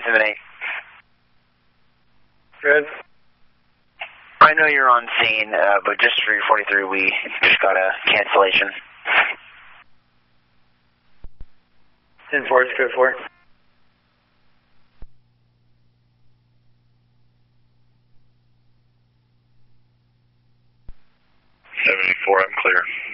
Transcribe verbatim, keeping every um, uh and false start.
seven eight. Good. I know you're on scene, uh, but just for your forty-three, we just got a cancellation. ten four is good for it. seventy-four, I'm clear.